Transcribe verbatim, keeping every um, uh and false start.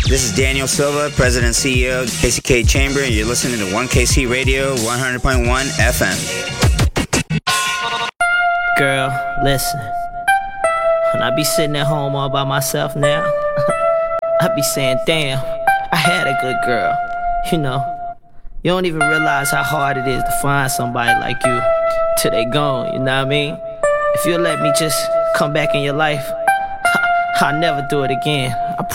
This is Daniel Silva, President and C E O of K C K Chamber, and you're listening to one K C Radio, one hundred point one F M. Girl, listen. When I be sitting at home all by myself now, I be saying, damn, I had a good girl. You know, you don't even realize how hard it is to find somebody like you till they gone, you know what I mean? If you'll let me just come back in your life, I'll never do it again, I